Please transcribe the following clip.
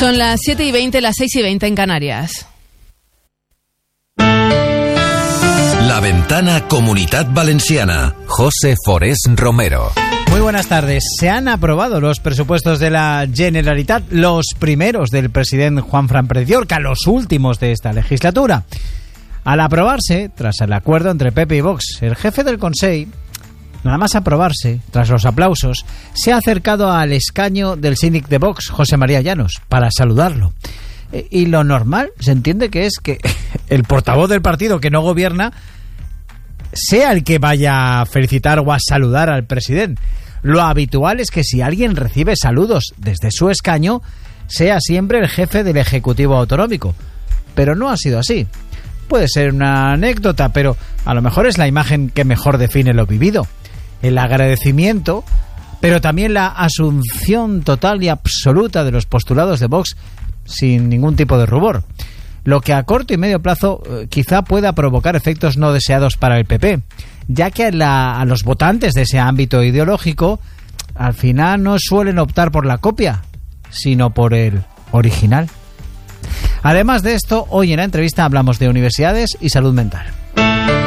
Son las 7:20, las 6:20 en Canarias. La Ventana Comunitat Valenciana. José Forés Romero. Muy buenas tardes. Se han aprobado los presupuestos de la Generalitat, los primeros del presidente Juanfran Preciorca, los últimos de esta legislatura. Al aprobarse, tras el acuerdo entre PP y Vox, el jefe del Consell, nada más aprobarse, tras los aplausos, se ha acercado al escaño del síndic de Vox, José María Llanos, para saludarlo. Y lo normal, se entiende que es que el portavoz del partido que no gobierna sea el que vaya a felicitar o a saludar al presidente. Lo habitual es que si alguien recibe saludos desde su escaño, sea siempre el jefe del Ejecutivo Autonómico. Pero no ha sido así. Puede ser una anécdota, pero a lo mejor es la imagen que mejor define lo vivido. El agradecimiento, pero también la asunción total y absoluta de los postulados de Vox sin ningún tipo de rubor. Lo que a corto y medio plazo quizá pueda provocar efectos no deseados para el PP, ya que a los votantes de ese ámbito ideológico al final no suelen optar por la copia, sino por el original. Además de esto, hoy en la entrevista hablamos de universidades y salud mental.